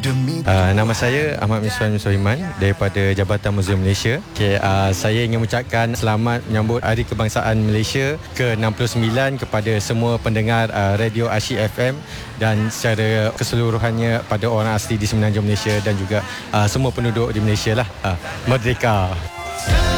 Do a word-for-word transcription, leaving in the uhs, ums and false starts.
Uh, nama saya Ahmad Miswan Sohiman daripada Jabatan Muzium Malaysia. Okay, uh, saya ingin mengucapkan selamat menyambut Hari Kebangsaan Malaysia ke enam puluh sembilan kepada semua pendengar uh, Radio Asyik F M dan secara keseluruhannya pada orang asli di Semenanjung Malaysia dan juga uh, semua penduduk di Malaysia lah. Uh, Merdeka!